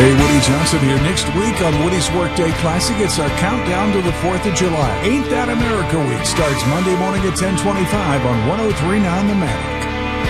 Hey, Woody Johnson here. Next week on Woody's Workday Classic, it's our countdown to the 4th of July. Ain't That America Week starts Monday morning at 10:25 on 103.9 The Matic.